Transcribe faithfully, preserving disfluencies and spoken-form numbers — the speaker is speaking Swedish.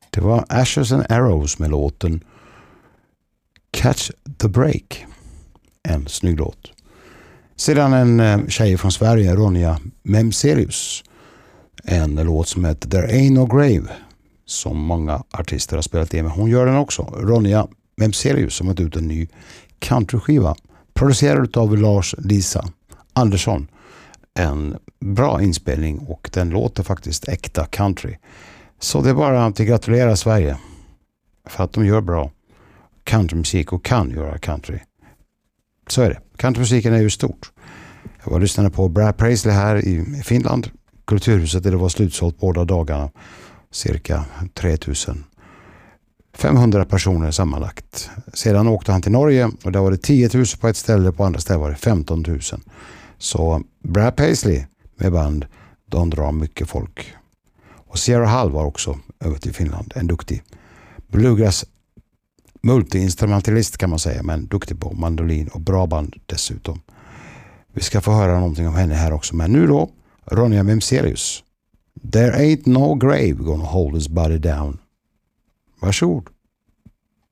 Det var Ashes and Arrows med låten Catch the Break. En snygg låt. Sedan en tjej från Sverige, Ronja Memselius. En låt som heter There Ain't No Grave, som många artister har spelat in, men hon gör den också. Ronja Memselius som har ut en ny countryskiva. Producerad av Lars Lisa Andersson. En bra inspelning och den låter faktiskt äkta country. Så det är bara att gratulera Sverige för att de gör bra countrymusik och kan göra country. Så är det. Countrymusiken är ju stort. Jag var lyssnade på Brad Paisley här i Finland. Kulturhuset där det var slutsålt båda dagarna. Cirka tre tusen femhundra personer sammanlagt. Sedan åkte han till Norge och där var det tio tusen på ett ställe, på andra ställen var det femton tusen. Så Brad Paisley med band, de drar mycket folk. Och Sierra Hall var också över till Finland, en duktig bluegrass multiinstrumentalist kan man säga, men duktig på mandolin och bra band dessutom. Vi ska få höra någonting om henne här också, men nu då Ronja Memselius. There ain't no grave gonna hold his body down. Varsågod.